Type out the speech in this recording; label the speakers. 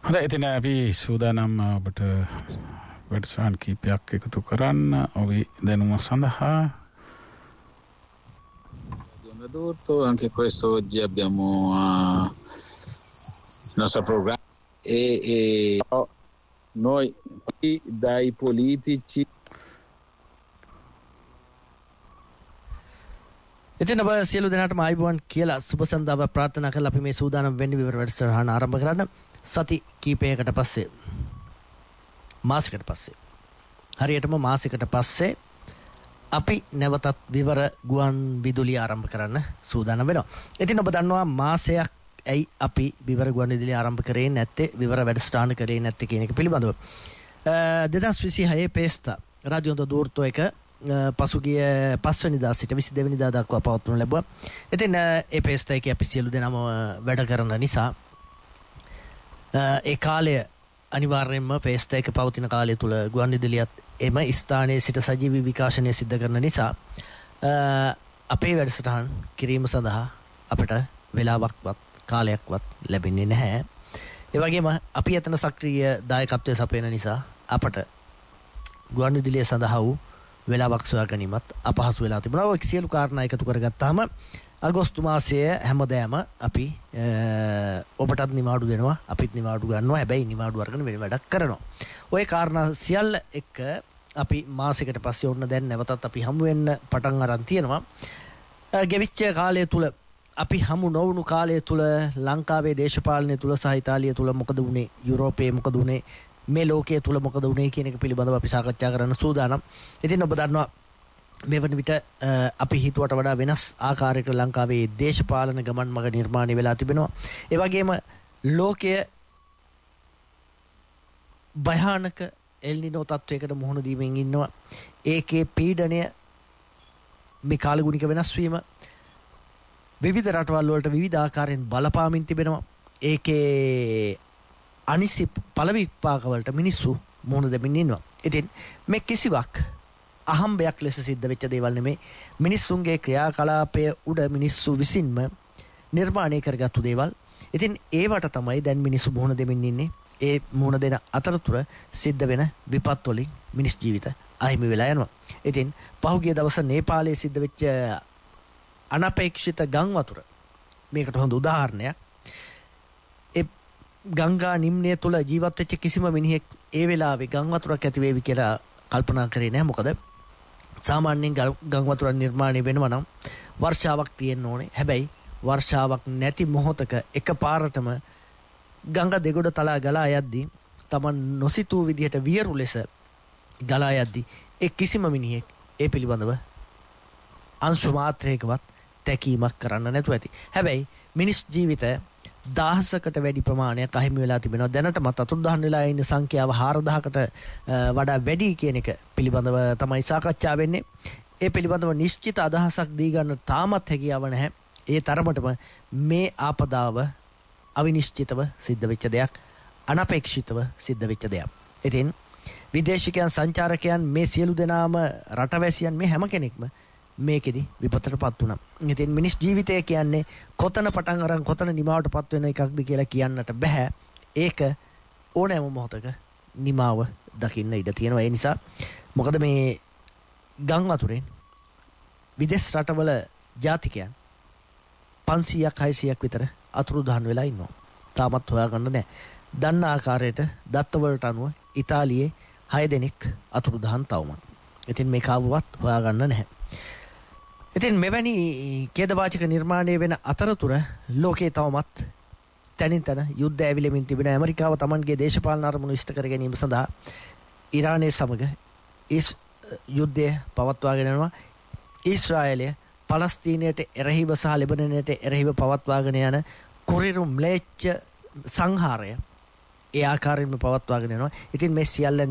Speaker 1: හොඳයි ඉතින් අපි සූදානම් ඔබට වැඩසටහන් කීපයක් එකතු කරන්න ඔබේ දැනුම සඳහා.
Speaker 2: Tutto anche questo oggi abbiamo il nostro programma e noi dai politici
Speaker 3: ඉතින් ඔබ සියලු දෙනාටම ආයුබෝවන් කියලා සුබ සන්දාව ප්‍රාර්ථනා කරලා අපි මේ සූදානම් වෙන්නේ විවර වැඩසටහන ආරම්භ කරන්න සති කීපයකට පස්සේ මාසයකට පස්සේ හරියටම මාසයකට පස්සේ අපි නැවතත් විවර ගුවන් විදුලිය ආරම්භ කරන්න සූදානම් වෙනවා. ඉතින් ඔබ දන්නවා මාසයක් ඇයි අපි විවර ගුවන් විදුලිය ආරම්භ කරේ නැත්තේ විවර වැඩසටහන කරේ නැත්තේ කියන එක පිළිබඳව 2026 පෙස්තා රාජ්‍ය දූර්තෝ එක පසුගිය 5 වෙනිදා සිට 22 වෙනිදා දක්වා පවත්වනු ලැබුවා. ඉතින් ඒ පෙස්තා එකේ අපි සියලු දෙනාම වැඩ කරන නිසා ඒ කාලය අනිවාර්යයෙන්ම පෙස්තා එක පවතින කාලය තුල ගුවන් විදුලියත් එම ස්ථානයේ සිට සජීවී විකාශනය සිද්ධ කරන නිසා අපේ වැඩසටහන් කිරීම සඳහා අපට වෙලාවක්වත් කාලයක්වත් ලැබෙන්නේ නැහැ. ඒ වගේම අපි එතන සක්‍රීය දායකත්වයේ සපයන නිසා අපට ගුවන් විදුලිය සඳහා වූ වෙලාවක් සොයා ගැනීමත් අපහසු වෙලා තිබුණා. ඔය සියලු කාරණා එකතු කරගත්තාම අගෝස්තු මාසයේ හැමදාම අපි ඔබටත් නිවාඩු දෙනවා, අපිත් නිවාඩු ගන්නවා. හැබැයි නිවාඩු අරගෙන වෙන වැඩක් කරනවා. ওই කාරණා සියල්ල එක්ක අපි මාසයකට පස්සේ ඔන්න දැන් නැවතත් අපි හමු වෙන්න පටන් අරන් තියෙනවා. ගෙවිච්ච කාලය තුල අපි හමු නොවුණු කාලය තුල ලංකාවේ දේශපාලනය තුල සහ ඉතාලිය තුල මොකද වුනේ, යුරෝපයේ මොකද වුනේ, මේ ලෝකයේ තුල මොකද වුනේ කියන එක පිළිබඳව අපි සාකච්ඡා කරන්න සූදානම්. ඉතින් ඔබ දන්නවා මේ වන විට අපි හිතුවට වඩා වෙනස් ආකාරයකට ලංකාවේ දේශපාලන ගමන් මඟ නිර්මාණය වෙලා තිබෙනවා. ඒ වගේම ලෝකයේ භයානක එල්නිනෝ තත්වයකට මුහුණ දීමින් ඉන්නවා. ඒකේ පීඩනය මේ කාලගුණික වෙනස් වීම විවිධ රටවල් වලට විවිධ ආකාරයෙන් බලපාමින් තිබෙනවා. ඒකේ අනිසි පළවිපාක වලට මිනිස්සු මුහුණ දෙමින් ඉන්නවා. ඉතින් මේ කිසිවක් අහම්බයක් ලෙස සිද්ධ වෙච්ච දේවල් නෙමේ. මිනිස්සුන්ගේ ක්‍රියාකලාපය උඩ මිනිස්සු විසින්ම නිර්මාණය කරගත්තු දේවල්. ඉතින් ඒවට තමයි දැන් මිනිස්සු මුහුණ දෙමින් ඉන්නේ. ඒ මුහුණ දෙන අතරතුර සිද්ධ වෙන විපත් වලින් මිනිස් ජීවිත අහිමි වෙලා යනවා. ඉතින් පහුගිය දවස් නේපාලයේ සිද්ධ වෙච්ච අනපේක්ෂිත ගම් වතුර මේකට හොඳ උදාහරණයක්. ඒ ගංගා නිම්නය තුල ජීවත් වෙච්ච කිසිම මිනිහෙක් ඒ වෙලාවේ ගම් වතුරක් ඇති වේවි කියලා කල්පනා කරේ නැහැ. මොකද සාමාන්‍යයෙන් ගම් වතුර නිර්මාණය වෙනවා නම් වර්ෂාවක් තියෙන්න ඕනේ. හැබැයි වර්ෂාවක් නැති මොහොතක එකපාරටම ගංගා දෙගොඩ තලා ගලා යද්දී තමන් නොසිතූ විදිහට වියරු ලෙස ගලා යද්දී ඒ කිසිම මිනිහෙක් ඒ පිළිබඳව අංශු මාත්‍රයකවත් තැකීමක් කරන්න නැතුව ඇති. හැබැයි මිනිස් ජීවිතය දහසකට වැඩි ප්‍රමාණයක් අහිමි වෙලා තිබෙනවා. දැනටමත් අතුරුදහන් වෙලා ඉන්න සංඛ්‍යාව 4000කට වඩා වැඩි කියන එක පිළිබඳව තමයි සාකච්ඡා වෙන්නේ. ඒ පිළිබඳව නිශ්චිත අදහසක් දී ගන්න තාමත් හැකියාව නැහැ. ඒ තරමටම මේ ආපදාව අවිනිශ්චිතව සිද්ධ වෙච්ච දෙයක්, අනපේක්ෂිතව සිද්ධ වෙච්ච දෙයක්. ඉතින් විදේශිකයන්, සංචාරකයන්, මේ සියලු දෙනාම රටවැසියන්, මේ හැම කෙනෙක්ම මේකෙදි විපතටපත් වුණා. ඉතින් මිනිස් ජීවිතය කියන්නේ කොතන පටන් අරන් කොතන නිමාවටපත් වෙන එකක්ද කියලා කියන්නට බෑ. ඒක ඕනෑම මොහොතක නිමාව දකින්න ඉඩ තියෙනවා. ඒ නිසා මොකද මේ ගම් වතුරෙන් විදේශ රටවල ජාතිකයන් 500ක් 600ක් විතර අතුරුදහන් වෙලා ඉන්නවා. තාමත් හොයාගන්න නැහැ. දන්න ආකාරයට දත්තවලට අනුව ඉතාලියේ 6 දෙනෙක් අතුරුදහන් තවමත්. ඉතින් මේ කාවවත් හොයාගන්න නැහැ. ඉතින් මෙවැනි ඛේදවාචක නිර්මාණය වෙන අතරතුර ලෝකයේ තවමත් තනින් තන යුද්ධ ඇවිලෙමින් තිබෙන ඇමරිකාව තමන්ගේ දේශපාලන අරමුණු ඉෂ්ට කර ගැනීම සඳහා ඉරානය සමග යුද්ධය පවත්වාගෙන යනවා. ඊශ්‍රායලය පලස්තීනයට එරෙහිව සහ ලෙබනනයට එරෙහිව පවත්වාගෙන යන කුරිරු ම්ලේච්ඡ සංහාරය ඒ ආකාරයෙන්ම පවත්වාගෙන යනවා. ඉතින් මේ සියල්ල